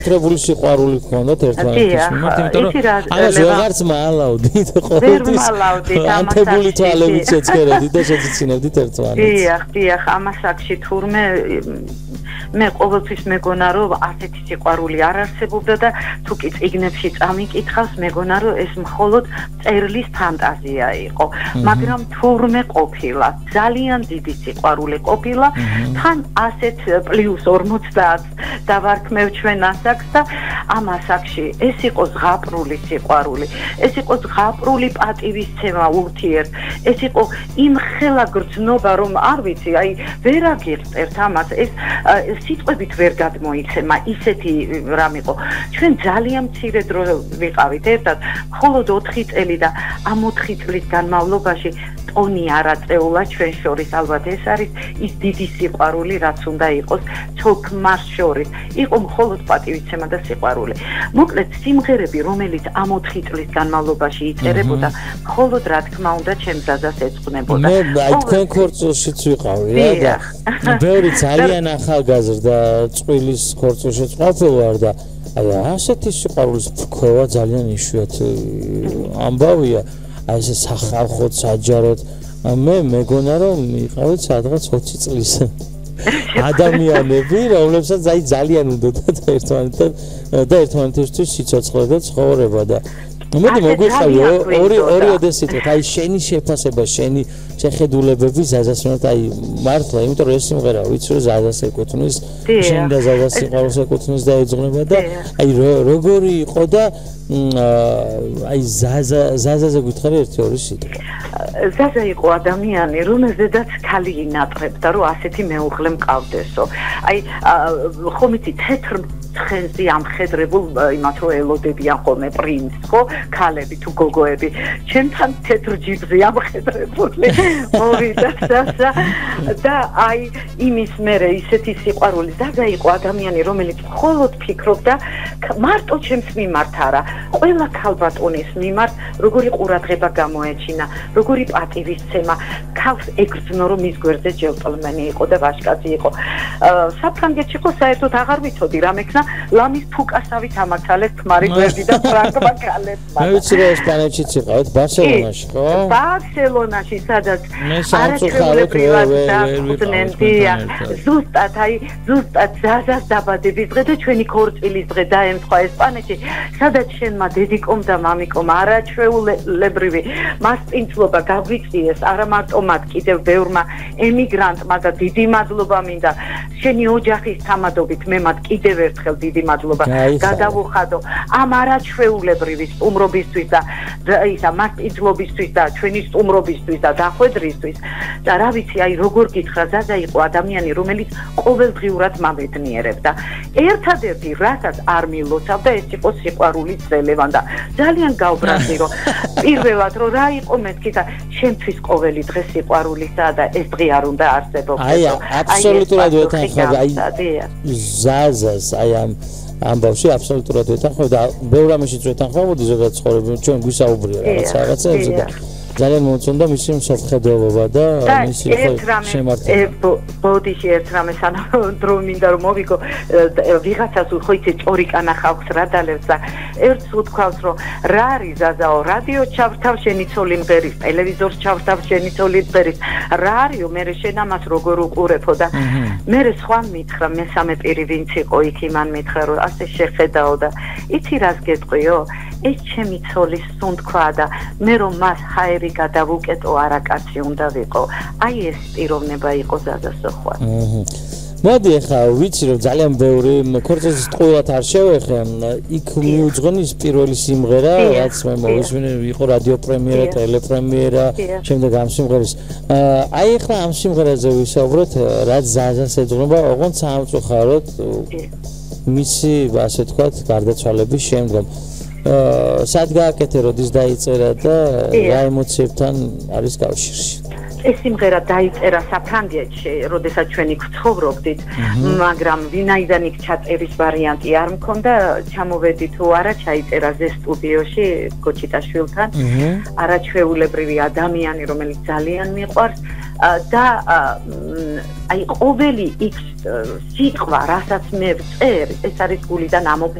Ტრებული სიყვარული გქონდათ ერთმანეთის მიმართ, იმიტომ რომ ამას ვეღარც მალავდით ყოველთვის. ანთებული თვალებით შეცქერებდით და შეცინებდით ერთმანეთს. დიახ, ამას აქში თურმე მე ყოველთვის მეგონა რომ ასეთი სიყვარული არ არსებობდა და თუ კი წიგნებში წამიკითხავს მეგონა რომ ეს მხოლოდ წერლის ფანტაზია იყო მაგრამ თურმე ყოფილა ძალიან დიდი სიყვარული ყოფილა თან ასეთ პლუს 50 დავარქმევ ჩვენ ასაკს და ამ ასაკში ეს იყო ზღაპრული სიყვარული ეს იყო ზღაპრული პატივისცემა ურთიერთ ეს იყო იმ ხელა გრძნობა რომ არ ვიცი აი ვერ აგიღწევთ ამას ეს სიტყვებით ვერ გადმოიცემა ისეთი რამ იყო ჩვენ ძალიან მცირე დრო ვიყავით ერთად მხოლოდ 4 წელი და ამ 4 წლის განმავლობაში ტონი არაწეულა ჩვენ შორის ალბათ ეს არის ის დიდი სიყვარული რაც უნდა იყოს თოქმას შორის იყო მხოლოდ პატივისცემა და სიყვარული მოკლედ სიმღერები რომელიც ამ 4 წლის განმავლობაში იწერებოდა მხოლოდ რა თქმა უნდა ჩემს ზაზას ეწყვნებოდა მე აი თქვენ ქორწილშიც ვიყავი რა და ბევრი ძალიან ახალგაზრდა წვილის ქორწილშიც ყოფილი ვარ და აი ასეთი სიყვარულის ფქვევა ძალიან იშვიათი ამბავია აი ეს სახალხოდ საჯაროდ მე მეგონა რომ იყავით სადღაც 20 წლის ადამიანები რომლებსაც აი ძალიან უნდათ ერთმანეთისთვის სიცოცხლე და ცხოვრება და მოდი მოგვიხსოვი ორი ოდესიტყვით აი შენი შეფასება შენი შეხედულებები ზაზას მიმართ აი მართლა იმიტომ რომ ეს სიმღერა ვიცი რომ ზაზას ეკუთვნის შენ და ზაზას სიყვარულს ეკუთვნის და ეძღვნება და აი როგორი იყო და აი ზაზაზე გითხარი 1-2 სიტყვა ზაზა იყო ადამიანი რომელზედაც ქალი ინატრებდა რომ ასეთი მეუღლე მყავდესო აი ხომ იცი თეთრ ცხენზე ამხედრებულ იმათ რომ ელოდებიან ხოლმე პრინცს ხო ქალები თუ გოგოები ჩემთან თეთრ ჯიბზე ამხედრებული მოვიდა ზაზა და აი იმის მერე ისეთი სიყვარული ზაზა იყო ადამიანი რომელიც მხოლოდ ფიქრობდა მარტო ჩემს მიმართ არა ყველა ქალბატონის მიმართ როგორი ყურადღება გამოეჩინა როგორი პატივისცემა ქალს ეგრძნო რომ მის გვერდზე ჯენტლმენი იყო და ვაჟკაცი იყო საფრანგეთში ხო საერთოდ აღარ ვიცოდი რა მექნა ლამის ფუკასავით ამაცალეს ქმარი გვერდი და ფრანგმა ქალებმა მე ვიცი რომ ესპანეთშიც იყავით ბარსელონაში ხო ბარსელონაში სადაც არაჩვეულებრივად დახვდნენდია ზუსტად ზაზას დაბადების დღე და ჩვენი ქორწილის დღე დაემთხვა ესპანეთში სადაც შენმა დედიკომ და მამიკომ არაჩვეულებრივი მასპინძლობა გაგვიწიეს არა მარტო მათ კიდევ ბევრმა ემიგრანტმა და დიდი მადლობა მინდა შენი ოჯახის თამადობით მე მათ კიდევ ერთხელ დიდი მადლობა გადავუხადო ამ არაჩვეულებრივი სტუმრობისთვის და ისა მასპინძლობისთვის და ჩვენი სტუმრობისთვის და დახვედრისთვის და რა ვიცი აი როგორ გითხრა ზაზა იყო ადამიანი რომელიც ყოველდღიურად მამედნიერებდა ერთადერთი რასაც არ მილოცავდა ეს იყო სიყვარულის ძლევან და ძალიან გავბრაზდი რომ პირველად რომ რა იყო მეთქი და შენთვის ყოველი დღე სიყვარულისაა და ეს დღე არ უნდა არსებობდეს აი აბსოლუტურად ვეთანხმები აი ზაზას აი ამ ბავშვი აბსოლუტურად ვეთანხმები და ბევრ ამაშიც ვეთანხმებოდი ზოგადად ცხოვრებაში ჩვენ გვისაუბრია რაღაცებზე და ძალიან მომწონდა მისი მსოფლმხედველობა და მისი შემართება. ბოდიში ერთ რამე სანამ დრო მინდა რომ მოვიგო ვიღაცას ხო იცი ჭორიკანა ხალხს რა დალევს და ერთს უთქვავს რომ რა არის ზაზაო რადიო ჩავრთავ შენი ცოლი მღერის ტელევიზორს ჩავრთავ შენი ცოლი მღერის რა არისო მე შენ ამას როგორ უყურებო და მე სხვა მითხრა მესამე პირი ვინც იყო იქ იმან მითხრა რომ ასე შეხედაო და იცი რას გეტყვიო ეს ჩემი ცოლის სუნთქვა და მე რომ მას ჰაერი გადავუკეტო არაკაცი უნდა ვიყო აი ეს პიროვნება იყო ზაზასო ხო მოდი ახლა ვიცი რომ ძალიან ბევრი ქორწილის ტყუილად არ შევეხე იქ მიუძღვნის პირველი სიმღერა რაც მე მოვისმინე იყო რადიო პრემიერა ტელეპრემიერა შემდეგ ამ სიმღერის აი ახლა ამ სიმღერაზე ვისაუბროთ რაც ზაზას ეძღვნება ოღონდ სამწუხაროდ მისი ასე თქვათ გარდაცვალების შემდგომ სად გააკეთე როდის დაიწერა და რა ემოციებთან არის კავშირში ეს სიმღერა დაიწერა საფრანგეთში როდესაც ჩვენ იქ ცხოვრობდით მაგრამ ვინაიდან იქ ჩაწერის ვარიანტი არ მქონდა ჩამოვედი თუ არა ჩაიწერა ზე სტუდიოში გოჩიტაშვილთან არაჩვეულებრივი ადამიანი რომელიც ძალიან მიყვარს და აი ყოველი X სიტყვა, რასაც მე ვწერ, ეს არის გულიდან